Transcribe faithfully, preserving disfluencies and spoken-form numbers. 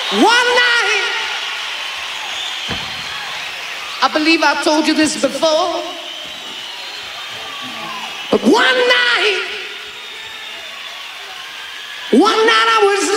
One night, I believe I told you this before, but one night, one night I was